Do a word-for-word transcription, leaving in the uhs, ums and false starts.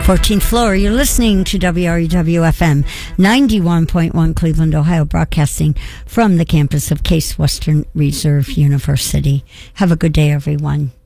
fourteenth floor. You're listening to W R E W F M ninety-one point one Cleveland, Ohio, broadcasting from the campus of Case Western Reserve University. Have a good day, everyone.